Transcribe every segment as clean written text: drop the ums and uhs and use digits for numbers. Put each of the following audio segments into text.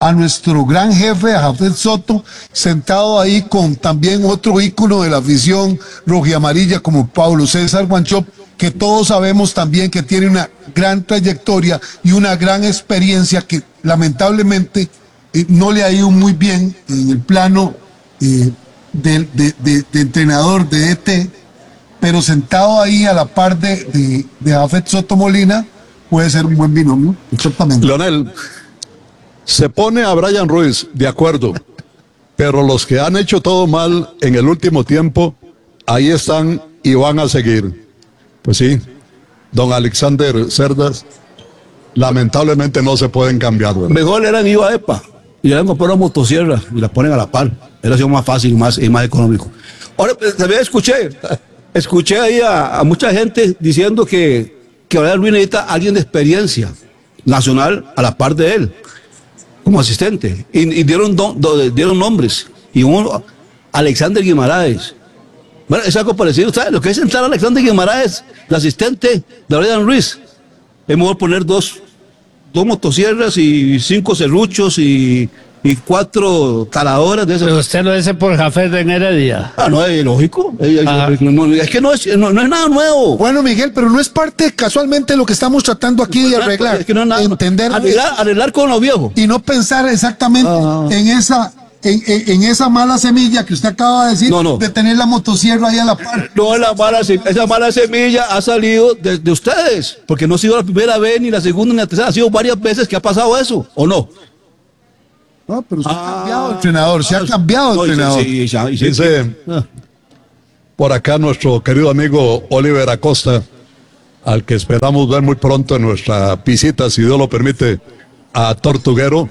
a nuestro gran jefe, a Jafet Soto, sentado ahí con también otro ícono de la afición rojiamarilla como Pablo César Wanchope, que todos sabemos también que tiene una gran trayectoria y una gran experiencia que lamentablemente no le ha ido muy bien en el plano de entrenador de DT, pero sentado ahí a la par de Jafet Soto Molina puede ser un buen binomio. Exactamente. Leonel, se pone a Brian Ruiz, de acuerdo, pero los que han hecho todo mal en el último tiempo, ahí están y van a seguir. Pues sí, don Alexander Cerdas, lamentablemente no se pueden cambiar, ¿verdad? Mejor eran iba a EPA y le han comprado una motosierra y la ponen a la par. Era sido más fácil y más económico. Ahora, también escuché ahí a mucha gente diciendo que ahora Luis necesita a alguien de experiencia nacional a la par de él, como asistente. Y dieron nombres. Y uno, Alexander Guimaraes. Bueno, es algo parecido, ¿sabes? Lo que es entrar a Alexander Guimaraes, el asistente de Brian Ruiz. Es mejor poner dos motosierras y 5 serruchos y 4 taladoras de esas. Pero usted lo dice por Jafet en Heredia. No, es lógico. Es que no es nada nuevo. Bueno, Miguel, pero no es parte casualmente de lo que estamos tratando aquí de arreglar. Es que no es nada. Entender. Arreglar con los viejos. Y no pensar exactamente en esa mala semilla que usted acaba de decir, de tener la motosierra ahí a la par. No, esa mala semilla ha salido de ustedes, porque no ha sido la primera vez, ni la segunda, ni la tercera, ha sido varias veces que ha pasado eso, ¿o no? No, pero se ha cambiado el entrenador, se ha cambiado el entrenador. Dice por acá nuestro querido amigo Oliver Acosta, al que esperamos ver muy pronto en nuestra visita, si Dios lo permite, a Tortuguero,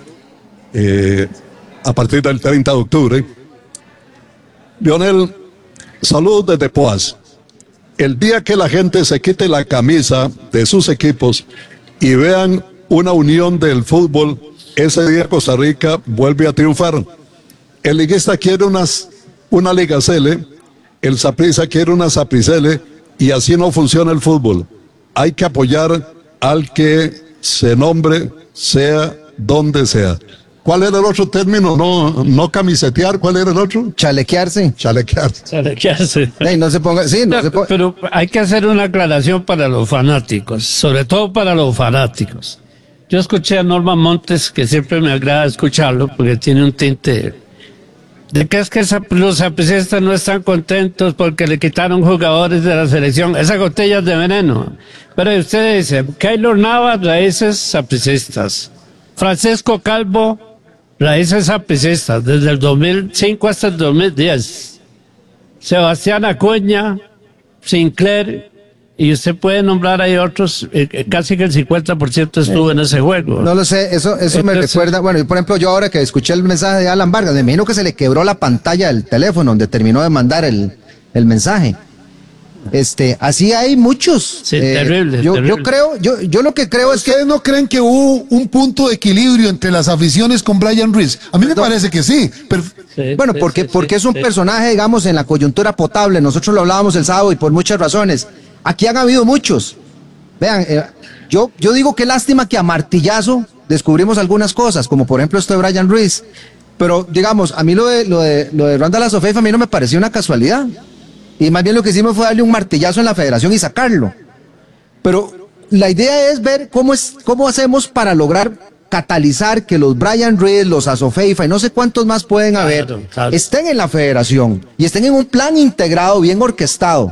a partir del 30 de octubre. Lionel, saludos desde Poas. El día que la gente se quite la camisa de sus equipos y vean una unión del fútbol, ese día Costa Rica vuelve a triunfar. El liguista quiere una Liga Cele, el Saprissa quiere una Sapricele, y así no funciona el fútbol. Hay que apoyar al que se nombre, sea donde sea. ¿Cuál era el otro término? No camisetear, ¿cuál era el otro? Chalequearse. No se ponga, pero hay que hacer una aclaración para los fanáticos, sobre todo para los fanáticos. Yo escuché a Norma Montes, que siempre me agrada escucharlo, porque tiene un tinte de que es que los sapricistas no están contentos porque le quitaron jugadores de la selección. Esa botella es de veneno. Pero usted dice, Keylor Navas, raíces sapricistas. Francisco Calvo, raíces sapricistas, desde el 2005 hasta el 2010. Sebastián Acuña, Sinclair, y usted puede nombrar ahí otros, casi que el 50% estuvo en ese juego. No lo sé, eso me recuerda, bueno, por ejemplo, yo ahora que escuché el mensaje de Alan Vargas, me imagino que se le quebró la pantalla del teléfono donde terminó de mandar el mensaje. Así hay muchos. Sí, terrible. Yo lo que creo es que... ¿Ustedes no creen que hubo un punto de equilibrio entre las aficiones con Brian Ruiz? A mí me parece que sí. Pero... Bueno, porque es un personaje, digamos, en la coyuntura potable. Nosotros lo hablábamos el sábado y por muchas razones. Aquí han habido muchos. Vean, yo digo que lástima que a martillazo descubrimos algunas cosas, como por ejemplo esto de Brian Ruiz. Pero, digamos, a mí lo de Randall Azofeifa a mí no me pareció una casualidad. Y más bien lo que hicimos fue darle un martillazo en la federación y sacarlo. Pero la idea es ver cómo hacemos para lograr catalizar que los Brian Ruiz, los Azofeifa y no sé cuántos más pueden haber, estén en la federación y estén en un plan integrado, bien orquestado.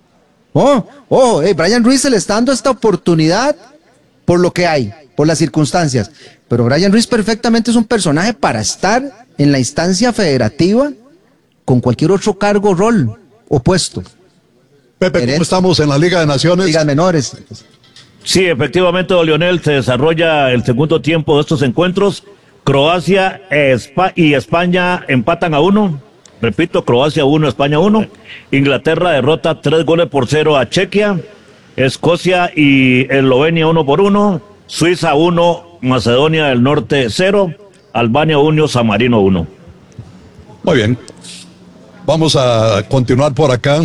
Brian Ruiz se le está dando esta oportunidad por lo que hay, por las circunstancias. Pero Brian Ruiz perfectamente es un personaje para estar en la instancia federativa con cualquier otro cargo o rol opuesto. Pepe, ¿cómo estamos en la Liga de Naciones? Ligas menores. Sí, efectivamente, don Lionel, se desarrolla el segundo tiempo de estos encuentros. Croacia y España empatan a 1. Repito, Croacia 1, España 1. Inglaterra derrota 3-0 a Chequia. Escocia y Eslovenia 1-1. Suiza 1, Macedonia del Norte 0. Albania 1, San Marino 1. Muy bien. Vamos a continuar por acá.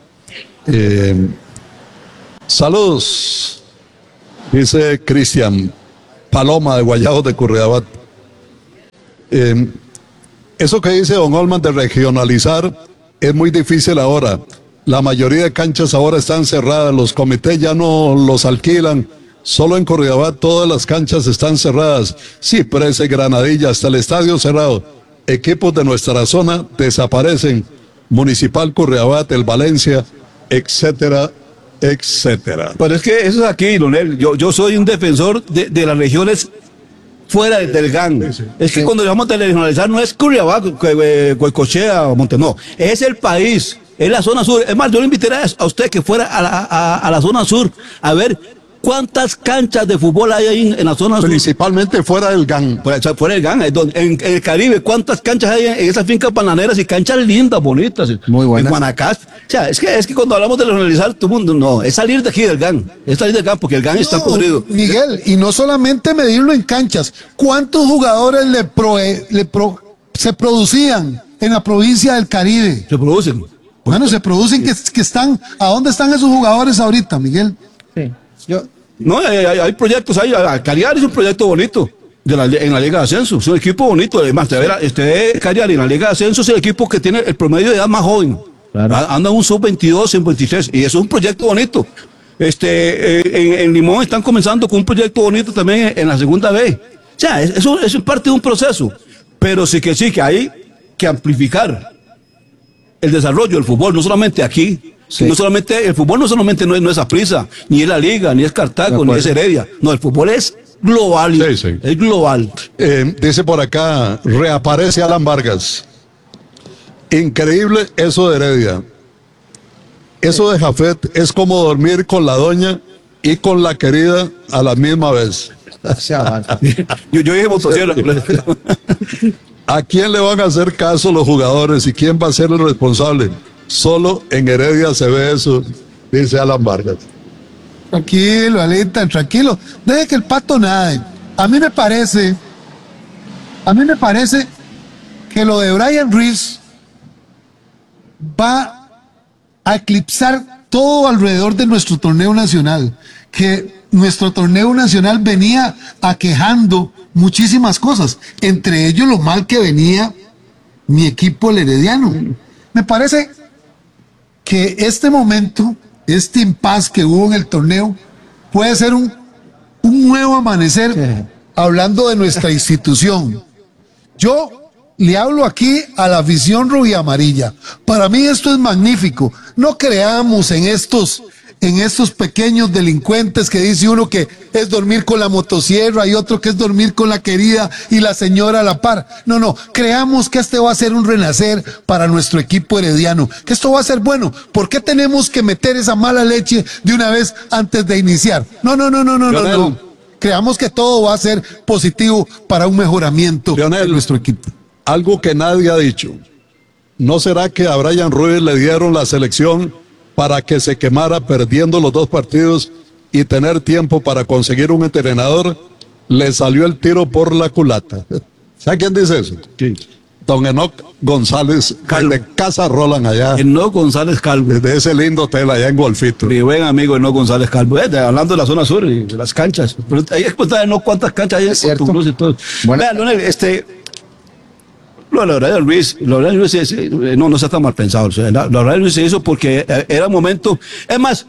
Saludos, dice Cristian Paloma de Guayabo de Curridabat. Eso que dice don Olman de regionalizar es muy difícil ahora. La mayoría de canchas ahora están cerradas, los comités ya no los alquilan. Solo en Curridabat todas las canchas están cerradas. Sí, Ciprés, Granadilla, hasta el estadio cerrado. Equipos de nuestra zona desaparecen. Municipal Curridabat, el Valencia, etcétera, etcétera. Pero es que eso es aquí, Leonel. Yo soy un defensor de las regiones fuera del GAN. Sí. Es que cuando vamos a regionalizar no es Curridabat, Goicoechea o Montenegro, es el país, es la zona sur. Es más, yo le invitaría a usted que fuera a la zona sur a ver cuántas canchas de fútbol hay ahí en la zona sur. Principalmente fuera del GAN. Fuera del GAN, en el Caribe, cuántas canchas hay en esas fincas bananeras y canchas lindas, bonitas. Muy buenas. En Guanacaste. O sea, es que cuando hablamos de regionalizar, todo el mundo, no, es salir de aquí del GAN. Es salir del GAN porque el GAN está podrido. Miguel, y no solamente medirlo en canchas. ¿Cuántos jugadores se producían en la provincia del Caribe? Se producen. Bueno, se producen que están. ¿A dónde están esos jugadores ahorita, Miguel? Sí. No, hay proyectos, Cagliari es un proyecto bonito en la Liga de Ascenso, es un equipo bonito. Además, Cagliari en la Liga de Ascenso es el equipo que tiene el promedio de edad más joven. Claro. Anda un sub-22, en 23, y eso es un proyecto bonito. En Limón están comenzando con un proyecto bonito también en la segunda B. O sea, eso es parte de un proceso, pero sí que hay que amplificar el desarrollo del fútbol, no solamente aquí. Sí. No solamente, el fútbol no es Saprissa, ni es la Liga, ni es Cartago, ni es Heredia. No, el fútbol es global. Sí, sí. Es global. Dice por acá, reaparece Alan Vargas. Increíble eso de Heredia. Eso de Jafet es como dormir con la doña y con la querida a la misma vez. yo dije motosierra. ¿A quién le van a hacer caso los jugadores y quién va a ser el responsable? Solo en Heredia se ve eso, dice Alan Vargas. Tranquilo, Alita, tranquilo. Deje que el pato nade. A mí me parece que lo de Brian Ruiz va a eclipsar todo alrededor de nuestro torneo nacional. Que nuestro torneo nacional venía aquejando muchísimas cosas, entre ellos lo mal que venía mi equipo, el Herediano. Me parece que este momento, este impas que hubo en el torneo, puede ser un nuevo amanecer, hablando de nuestra institución. Yo le hablo aquí a la afición rojiamarilla. Para mí esto es magnífico. No creamos en estos pequeños delincuentes que dice uno que es dormir con la motosierra y otro que es dormir con la querida y la señora a la par. No, creamos que este va a ser un renacer para nuestro equipo herediano, que esto va a ser bueno. ¿Por qué tenemos que meter esa mala leche de una vez antes de iniciar? No. Creamos que todo va a ser positivo para un mejoramiento de nuestro equipo. Algo que nadie ha dicho. ¿No será que a Brian Ruiz le dieron la selección para que se quemara perdiendo los 2 partidos y tener tiempo para conseguir un entrenador? Le salió el tiro por la culata. ¿Sabe quién dice eso? Sí. Don Enoc González Calvo, de Casa Roland allá. Enoc González Calvo. De ese lindo hotel allá en Golfito. Mi buen amigo Enoc González Calvo. Hablando de la zona sur y de las canchas. Pero ahí es cuenta de no cuántas canchas hay en Portugal y todo. Bueno. Vean, Leonel, lo de Brian Ruiz no está tan mal pensado. O sea, lo de Brian Ruiz se hizo porque era un momento. Es más,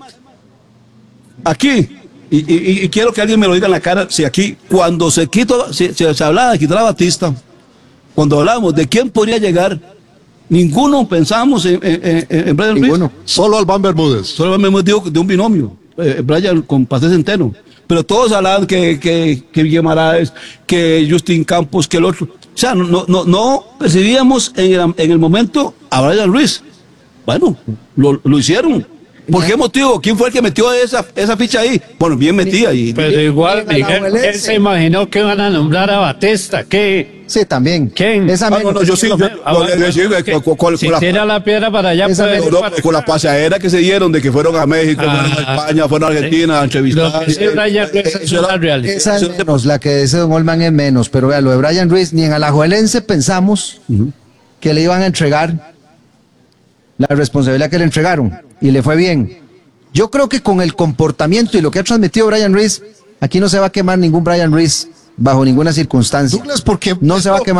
aquí, y quiero que alguien me lo diga en la cara, si aquí, cuando se hablaba de quitar a Batista, cuando hablábamos de quién podría llegar, ninguno pensábamos en Brian Ruiz. Solo Albán Bermúdez. Solo Albán Bermúdez dijo de un binomio, Brian con Pastor Centeno. Pero todos hablaban que Guimaraes, que Justin Campos, que el otro. O sea, no percibíamos en el momento a Brian Ruiz. Bueno, lo hicieron. ¿Por qué motivo? ¿Quién fue el que metió esa ficha ahí? Bueno, bien metida. Pero igual, Miguel, él se imaginó que iban a nombrar a Batista. ¿Qué? Sí, también. ¿Quién? Yo sí. Si tira la piedra para allá, con la paseadera que se dieron de que fueron a México, fueron a España, fueron a Argentina a entrevistar. Esa es menos, la que dice Don Olman es menos. Pero vea, lo de Brian Ruiz, ni en Alajuelense pensamos que le iban a entregar la responsabilidad que le entregaron, y le fue bien. Yo creo que con el comportamiento y lo que ha transmitido Brian Ruiz, aquí no se va a quemar ningún Brian Ruiz bajo ninguna circunstancia. Douglas, porque no se va a quemar.